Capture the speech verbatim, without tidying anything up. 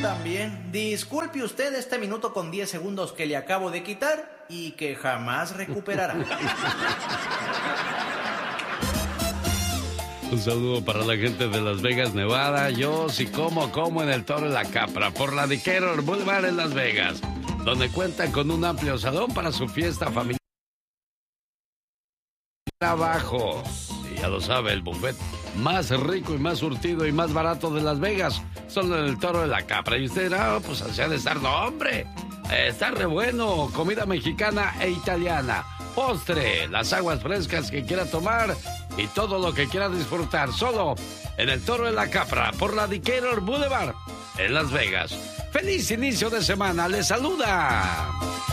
también. Disculpe usted este minuto con diez segundos que le acabo de quitar y que jamás recuperará. Un saludo para la gente de Las Vegas, Nevada. Yo sí como, como en el Toro de la Capra, por la Decatur Boulevard en Las Vegas, donde cuentan con un amplio salón para su fiesta familiar. Abajo. Y ya lo sabe, el buffet más rico y más surtido y más barato de Las Vegas, solo en el Toro de la Capra. Y usted dirá, oh, pues así ha de estar. No, hombre, está re bueno. Comida mexicana e italiana, postre, las aguas frescas que quiera tomar y todo lo que quiera disfrutar, solo en el Toro de la Capra, por la Decatur Boulevard en Las Vegas. ¡Feliz inicio de semana! ¡Les saluda